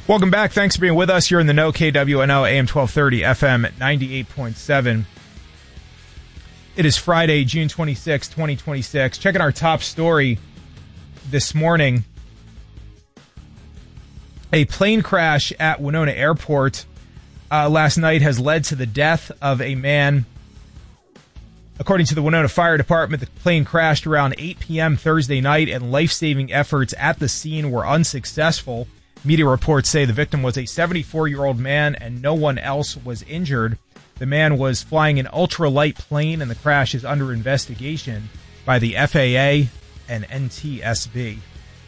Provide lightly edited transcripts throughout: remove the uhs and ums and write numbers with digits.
Welcome back. Thanks for being with us. You're in the know. KWNO, AM 1230, FM 98.7. It is Friday, June 26, 2026. Checking our top story this morning. A plane crash at Winona Airport last night has led to the death of a man. According to the Winona Fire Department, the plane crashed around 8 p.m. Thursday night, and life-saving efforts at the scene were unsuccessful. Media reports say the victim was a 74-year-old man and no one else was injured. The man was flying an ultralight plane, and the crash is under investigation by the FAA and NTSB.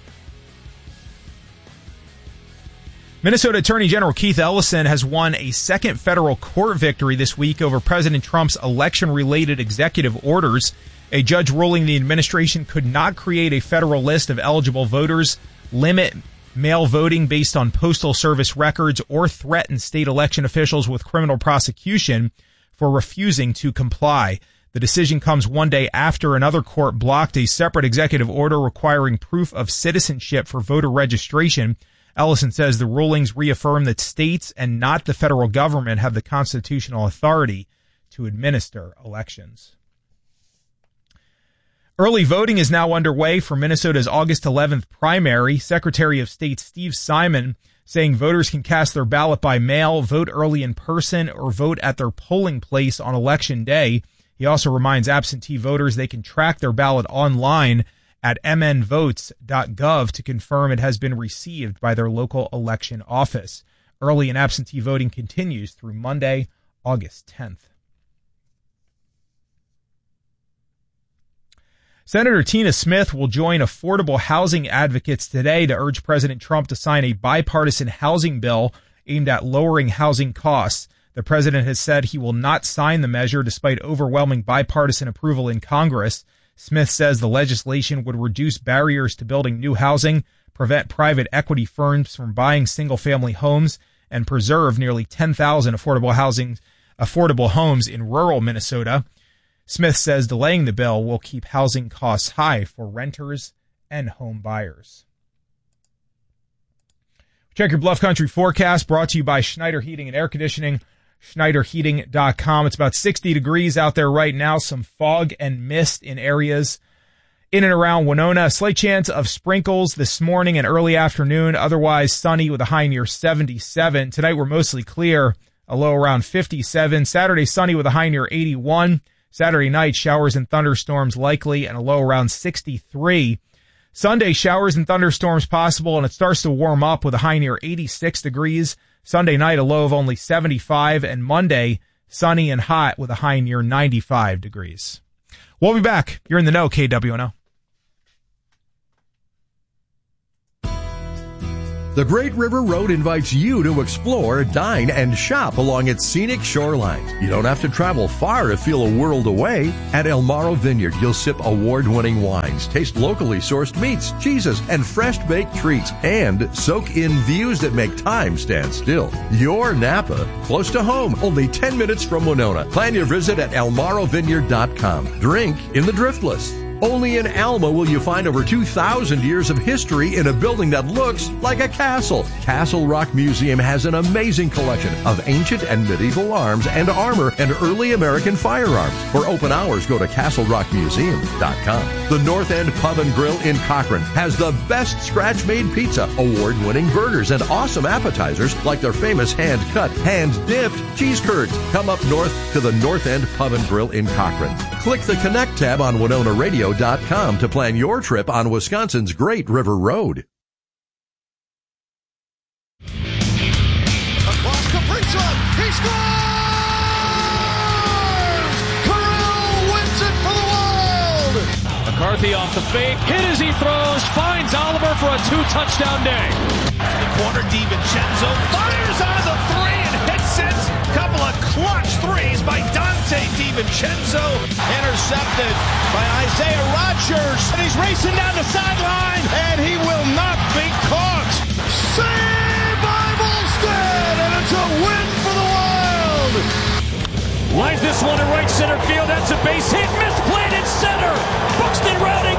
Minnesota Attorney General Keith Ellison has won a second federal court victory this week over President Trump's election-related executive orders. A judge ruling the administration could not create a federal list of eligible voters, limit mail voting based on Postal Service records, or threaten state election officials with criminal prosecution for refusing to comply. The decision comes one day after another court blocked a separate executive order requiring proof of citizenship for voter registration. Ellison says the rulings reaffirm that states and not the federal government have the constitutional authority to administer elections. Early voting is now underway for Minnesota's August 11th primary. Secretary of State Steve Simon saying voters can cast their ballot by mail, vote early in person, or vote at their polling place on Election Day. He also reminds absentee voters they can track their ballot online at mnvotes.gov to confirm it has been received by their local election office. Early and absentee voting continues through Monday, August 10th. Senator Tina Smith will join affordable housing advocates today to urge President Trump to sign a bipartisan housing bill aimed at lowering housing costs. The president has said he will not sign the measure despite overwhelming bipartisan approval in Congress. Smith says the legislation would reduce barriers to building new housing, prevent private equity firms from buying single-family homes, and preserve nearly 10,000 affordable homes in rural Minnesota. Smith says delaying the bill will keep housing costs high for renters and home buyers. Check your Bluff Country forecast, brought to you by Schneider Heating and Air Conditioning, schneiderheating.com. It's about 60 degrees out there right now, some fog and mist in areas in and around Winona. A slight chance of sprinkles this morning and early afternoon, otherwise sunny with a high near 77. Tonight we're mostly clear, a low around 57. Saturday sunny with a high near 81. Saturday night, showers and thunderstorms likely and a low around 63. Sunday, showers and thunderstorms possible, and it starts to warm up with a high near 86 degrees. Sunday night, a low of only 75, and Monday, sunny and hot with a high near 95 degrees. We'll be back. You're in the know, KWNO. The Great River Road invites you to explore, dine, and shop along its scenic shoreline. You don't have to travel far to feel a world away. At El Morro Vineyard, you'll sip award-winning wines, taste locally sourced meats, cheeses, and fresh-baked treats, and soak in views that make time stand still. Your Napa, close to home, only 10 minutes from Winona. Plan your visit at elmorrovineyard.com. Drink in the Driftless. Only in Alma will you find over 2,000 years of history in a building that looks like a castle. Castle Rock Museum has an amazing collection of ancient and medieval arms and armor and early American firearms. For open hours, go to castlerockmuseum.com. The North End Pub and Grill in Cochrane has the best scratch-made pizza, award-winning burgers, and awesome appetizers like their famous hand-cut, hand-dipped cheese curds. Come up north to the North End Pub and Grill in Cochrane. Click the Connect tab on WinonaRadio.com to plan your trip on Wisconsin's Great River Road. Across Kaprizov, he scores! Kirill wins it for the Wild! McCarthy off the fake, hit as he throws, finds Oliver for a 2-touchdown day. The corner, DiVincenzo fires on the three and hits it. Couple of clutch threes by Dante DiVincenzo. Intercepted by Isaiah Rodgers. And he's racing down the sideline, and he will not be caught. Saved by Volstead, and it's a win for the Wild. Lines this one to right center field. That's a base hit. Misplayed in center. Buxton routing